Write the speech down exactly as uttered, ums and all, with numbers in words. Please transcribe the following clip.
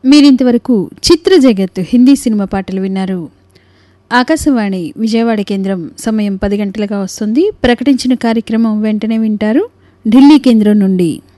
మీరింతవరకు చిత్ర జగత్ హిందీ సినిమా పాటలు విన్నారు. ఆకాశవాణి విజయవాడ కేంద్రం సమయం పది గంటలుగా వస్తుంది. ప్రకటించిన కార్యక్రమం వెంటనే వింటారు ఢిల్లీ కేంద్రం నుండి.